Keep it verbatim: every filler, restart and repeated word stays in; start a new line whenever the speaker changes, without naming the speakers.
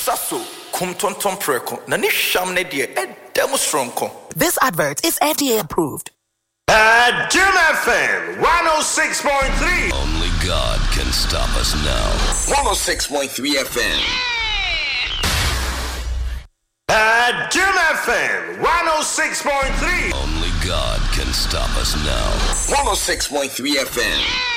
Sasso, kum tonton preko, na ni sham ne die, e demo stronko.
This advert is F D A approved.
At Jim F M one oh six point three.
Only God can stop us now.
one oh six point three F M.
At Jim F M one oh six point three.
Only God can stop us now.
one oh six point three F M.